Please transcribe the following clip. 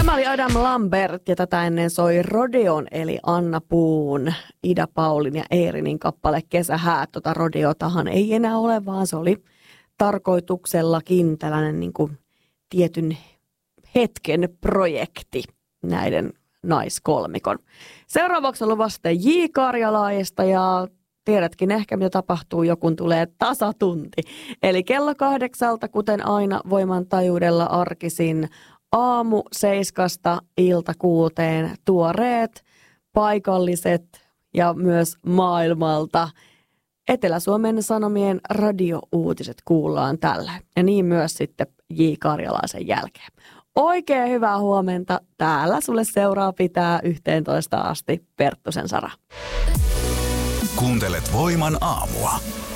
Tämä oli Adam Lambert ja tätä ennen soi Rodeon eli Anna Puun, Ida Paulin ja Eerinin kappale Kesähäät. Rodeotahan ei enää ole, vaan se oli tarkoituksellakin tällainen niin kuin tietyn hetken projekti näiden naiskolmikon. Seuraavaksi on luvasta J. Karjalaista ja tiedätkin ehkä, mitä tapahtuu, kun tulee tasatunti. Eli kello 8, kuten aina voimantajuudella arkisin, aamu 7 ilta 6, tuoreet, paikalliset ja myös maailmalta. Etelä-Suomen Sanomien radiouutiset kuullaan tällä ja niin myös sitten J. Karjalaisen jälkeen. Oikein hyvää huomenta. Täällä sulle seuraa pitää 11 asti Perttusen Sara. Kuuntelet Voiman aamua.